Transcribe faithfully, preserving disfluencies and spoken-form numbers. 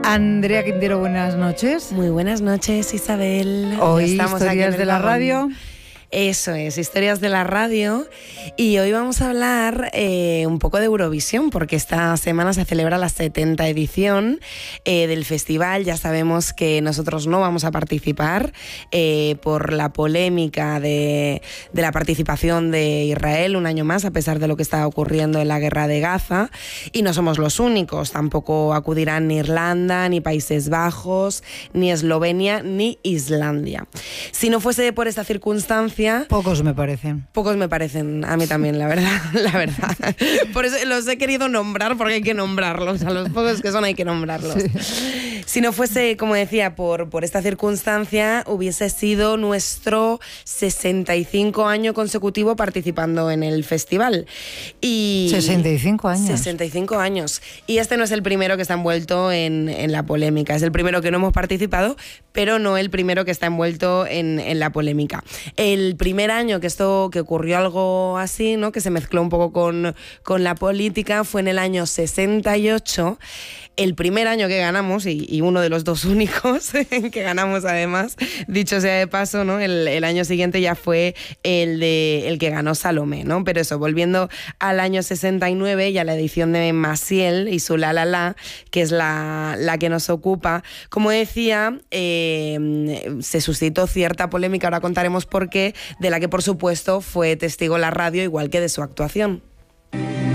Andrea Quintero, buenas noches. Muy buenas noches, Isabel. Hoy estamos Historias de la Radio. Eso es, Historias de la Radio. Y hoy vamos a hablar eh, un poco de Eurovisión, porque esta semana se celebra la setenta edición eh, del festival. Ya sabemos que nosotros no vamos a participar eh, por la polémica de, de la participación de Israel un año más, a pesar de lo que está ocurriendo en la guerra de Gaza. Y no somos los únicos, tampoco acudirán ni Irlanda, ni Países Bajos, ni Eslovenia, ni Islandia. Si no fuese por esta circunstancia, Pocos me parecen. Pocos me parecen, a mí también, la verdad, la verdad. Por eso los he querido nombrar, porque hay que nombrarlos. A los pocos que son hay que nombrarlos. Sí. Si no fuese, como decía, por, por esta circunstancia, hubiese sido nuestro sesenta y cinco año consecutivo participando en el festival. Y sesenta y cinco años. sesenta y cinco años. Y este no es el primero que está envuelto en, en la polémica. Es el primero que no hemos participado, pero no el primero que está envuelto en, en la polémica. El primer año que esto que ocurrió algo así, ¿no?, que se mezcló un poco con, con la política, fue en el año sesenta y ocho, el primer año que ganamos, y, y uno de los dos únicos que ganamos además, dicho sea de paso, ¿no? El, el año siguiente ya fue el de el que ganó Salomé, ¿no? Pero eso, volviendo al año sesenta y nueve y a la edición de Maciel y su La La La, que es la, la que nos ocupa, como decía, eh, se suscitó cierta polémica, ahora contaremos por qué, de la que por supuesto fue testigo la radio, igual que de su actuación.